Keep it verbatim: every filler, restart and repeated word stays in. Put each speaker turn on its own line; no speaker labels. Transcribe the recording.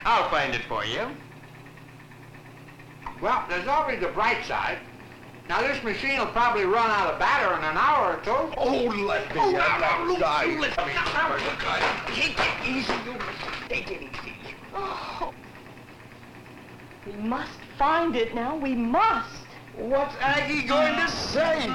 I'll find it for you. Well, there's always the bright side. Now, this machine will probably run out of battery in an hour or two.
Oh, let me
Oh,
have that
Luke,
guy.
you listen. Now, now, look, take it easy, you. Take it easy.
Oh. We must find it now. We must.
What's Aggie going to say?